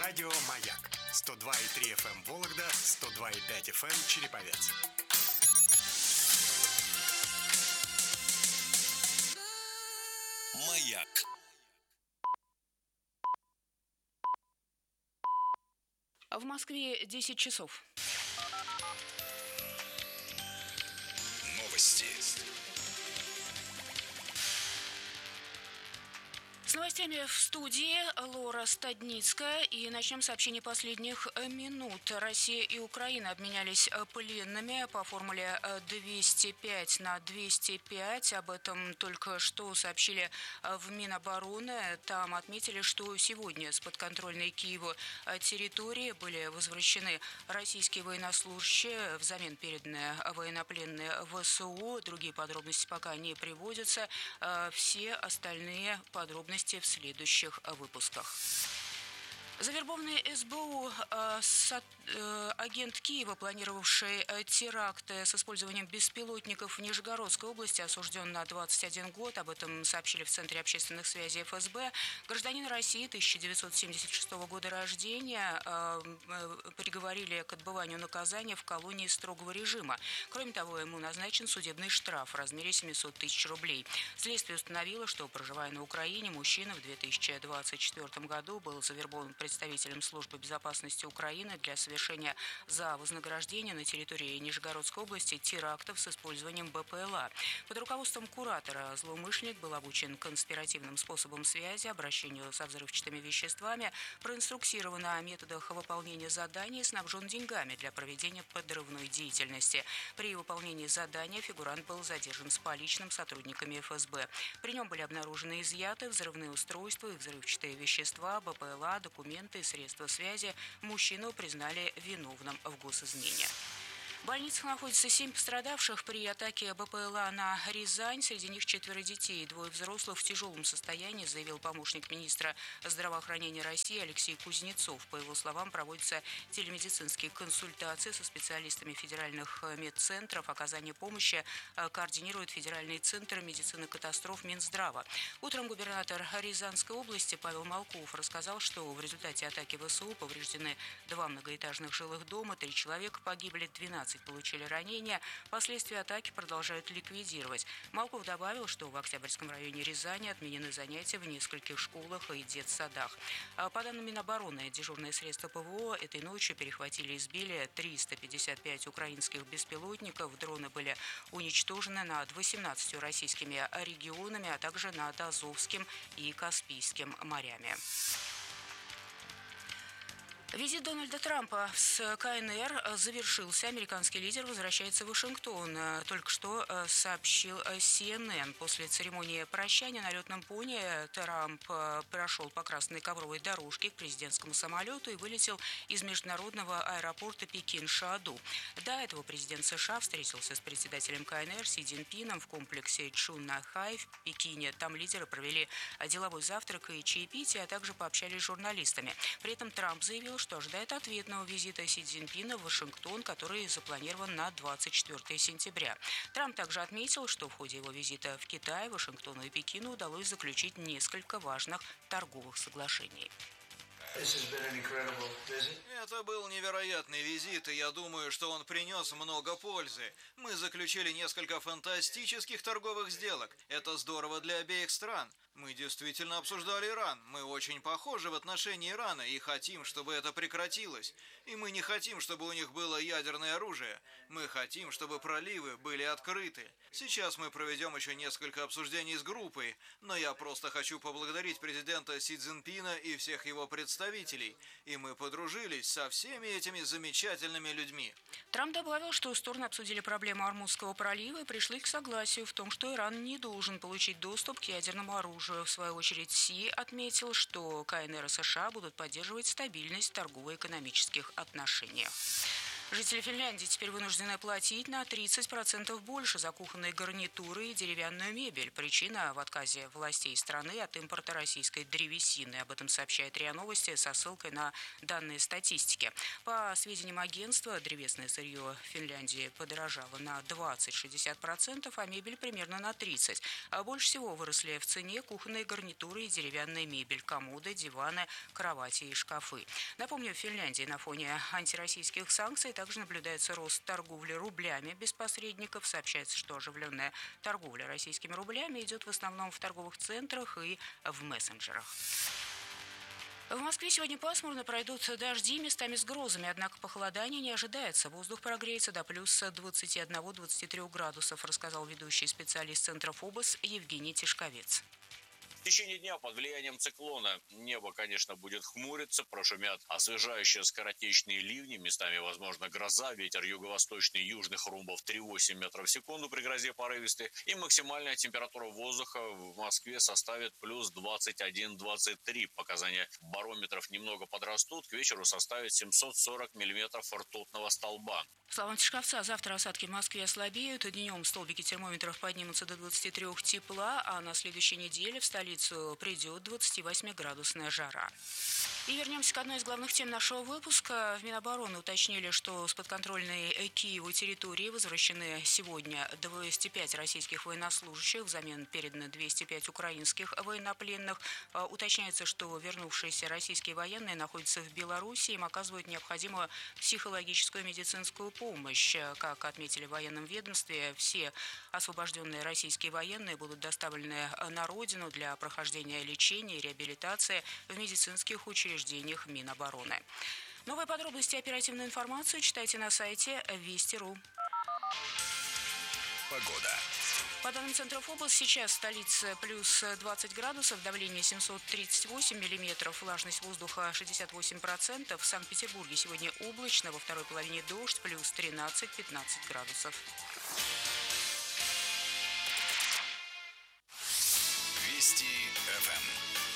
Радио «Маяк». 102,3 FM Вологда, 102,5 FM Череповец. «Маяк». В Москве 10 часов. Новости. С новостями в студии Лора Стадницкая. И начнем сообщение последних минут. Россия и Украина обменялись пленными по формуле 205 на 205. Об этом только что сообщили в Минобороны. Там отметили, что сегодня с подконтрольной Киеву территории были возвращены российские военнослужащие, взамен переданные военнопленные ВСУ. Другие подробности пока не приводятся. Все остальные подробности в следующих выпусках. Завербованный СБУ агент Киева, планировавший теракты с использованием беспилотников в Нижегородской области, осужден на 21 год. Об этом сообщили в Центре общественных связей ФСБ. Гражданин России 1976 года рождения приговорили к отбыванию наказания в колонии строгого режима. Кроме того, ему назначен судебный штраф в размере 700 тысяч рублей. Следствие установило, что, проживая на Украине, мужчина в 2024 году был завербован представителем Службы безопасности Украины для совершения за вознаграждение на территории Нижегородской области терактов с использованием БПЛА. Под руководством куратора злоумышленник был обучен конспиративным способам связи, обращению со взрывчатыми веществами, проинструктирован о методах выполнения заданий и снабжен деньгами для проведения подрывной деятельности. При выполнении задания фигурант был задержан с поличным сотрудниками ФСБ. При нем были обнаружены изъяты взрывные устройства и взрывчатые вещества, БПЛА, документы и средства связи. Мужчину признали виновным в госизмене. В больницах находится 7 пострадавших при атаке БПЛА на Рязань. Среди них 4 детей. 2 взрослых в тяжелом состоянии, заявил помощник министра здравоохранения России Алексей Кузнецов. По его словам, проводятся телемедицинские консультации со специалистами федеральных медцентров. Оказание помощи координирует Федеральный центр медицины катастроф Минздрава. Утром губернатор Рязанской области Павел Малков рассказал, что в результате атаки ВСУ повреждены 2 многоэтажных жилых дома, 3 человека погибли, 12 получили ранения. Последствия атаки продолжают ликвидировать. Малков добавил, что в Октябрьском районе Рязани отменены занятия в нескольких школах и детсадах. По данным Минобороны, дежурные средства ПВО этой ночью перехватили и сбили 355 украинских беспилотников. Дроны были уничтожены над 18 российскими регионами, а также над Азовским и Каспийским морями. Визит Дональда Трампа с КНР завершился. Американский лидер возвращается в Вашингтон. Только что сообщил CNN. После церемонии прощания на летном пони Трамп прошел по красной ковровой дорожке к президентскому самолету и вылетел из международного аэропорта Пекин-Шааду. До этого президент США встретился с председателем КНР Си Цзиньпином в комплексе Чуннахай в Пекине. Там лидеры провели деловой завтрак и чаепитие, а также пообщались с журналистами. При этом Трамп заявил, что ожидает ответного визита Си Цзиньпина в Вашингтон, который запланирован на 24 сентября. Трамп также отметил, что в ходе его визита в Китай, Вашингтону и Пекину удалось заключить несколько важных торговых соглашений. Это был невероятный визит, и я думаю, что он принес много пользы. Мы заключили несколько фантастических торговых сделок. Это здорово для обеих стран. Мы действительно обсуждали Иран. Мы очень похожи в отношении Ирана и хотим, чтобы это прекратилось. И мы не хотим, чтобы у них было ядерное оружие. Мы хотим, чтобы проливы были открыты. Сейчас мы проведем еще несколько обсуждений с группой, но я просто хочу поблагодарить президента Си Цзиньпина и всех его представителей. И мы подружились со всеми этими замечательными людьми. Трамп добавил, что стороны обсудили проблему Ормузского пролива и пришли к согласию в том, что Иран не должен получить доступ к ядерному оружию. В свою очередь, Си отметил, что КНР и США будут поддерживать стабильность в торгово-экономических отношениях. Жители Финляндии теперь вынуждены платить на 30% больше за кухонные гарнитуры и деревянную мебель. Причина в отказе властей страны от импорта российской древесины. Об этом сообщает РИА Новости со ссылкой на данные статистики. По сведениям агентства, древесное сырье в Финляндии подорожало на 20-60%, а мебель примерно на 30%. А больше всего выросли в цене кухонные гарнитуры и деревянная мебель, комоды, диваны, кровати и шкафы. Напомню, в Финляндии на фоне антироссийских санкций также наблюдается рост торговли рублями без посредников. Сообщается, что оживленная торговля российскими рублями идет в основном в торговых центрах и в мессенджерах. В Москве сегодня пасмурно, пройдут дожди местами с грозами, однако похолодания не ожидается. Воздух прогреется до плюс 21-23 градусов, рассказал ведущий специалист Центра ФОБОС Евгений Тишковец. В течение дня под влиянием циклона небо, конечно, будет хмуриться, прошумят освежающие скоротечные ливни, местами возможно гроза, ветер юго-восточный, южных румбов 3,8 метров в секунду при грозе порывистой, и максимальная температура воздуха в Москве составит плюс 21-23. Показания барометров немного подрастут, к вечеру составит 740 миллиметров ртутного столба. По словам Тишковца, завтра осадки в Москве ослабеют, днем столбики термометров поднимутся до 23 тепла, а на следующей неделе в столице придет 28-градусная жара. И вернемся к одной из главных тем нашего выпуска. В Минобороны уточнили, что с подконтрольной Киеву территории возвращены сегодня 205 российских военнослужащих, взамен переданы 205 украинских военнопленных. Уточняется, что вернувшиеся российские военные находятся в Беларуси, им оказывают необходимую психологическую и медицинскую помощь. Как отметили в военном ведомстве, все освобожденные российские военные будут доставлены на родину для прохождения лечения и реабилитации в медицинских учреждениях Минобороны. Новые подробности и оперативную информацию читайте на сайте Вести.ру. Погода. По данным Центра ФОБОС, сейчас в столице плюс 20 градусов, давление 738 миллиметров, влажность воздуха 68%. В Санкт-Петербурге сегодня облачно, во второй половине дождь, плюс 13-15 градусов. Вести ФМ.